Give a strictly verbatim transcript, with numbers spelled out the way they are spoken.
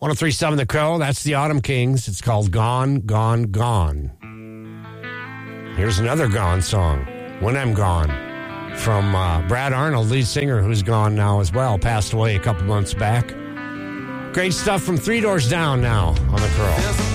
one oh three point seven The Crow, that's the Autumn Kings. It's called Gone, Gone, Gone. Here's another Gone song, When I'm Gone, from uh, Brad Arnold, lead singer, who's gone now as well, passed away a couple months back. Great stuff from Three Doors Down now on The Crow.